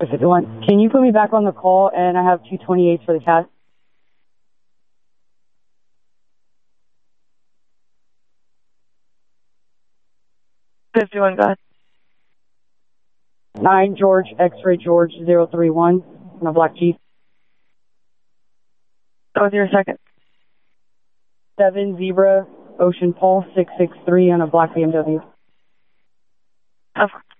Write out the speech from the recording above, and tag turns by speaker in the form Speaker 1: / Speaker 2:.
Speaker 1: 51. Can you put me back on the call? And I have 228s for the cat.
Speaker 2: 51, go ahead.
Speaker 1: 9 George, X-ray George 031 on a black Jeep.
Speaker 2: Go with your second.
Speaker 1: 7 Zebra Ocean Pulse 663 on a black BMW.
Speaker 2: Over.